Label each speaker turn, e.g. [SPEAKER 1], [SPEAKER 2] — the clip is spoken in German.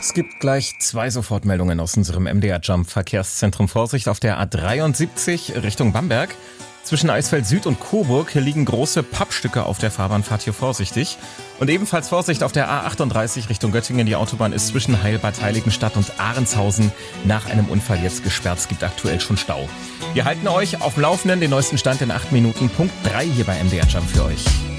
[SPEAKER 1] Es gibt gleich 2 Sofortmeldungen aus unserem MDR Jump Verkehrszentrum. Vorsicht auf der A73 Richtung Bamberg. Zwischen Eisfeld Süd und Coburg liegen große Pappstücke auf der Fahrbahn. Fahrt hier vorsichtig. Und ebenfalls Vorsicht auf der A38 Richtung Göttingen. Die Autobahn ist zwischen Heilbad Heiligenstadt und Ahrenshausen nach einem Unfall jetzt gesperrt. Es gibt aktuell schon Stau. Wir halten euch auf dem Laufenden. Den neuesten Stand in 8 Minuten. Punkt 3 hier bei MDR Jump für euch.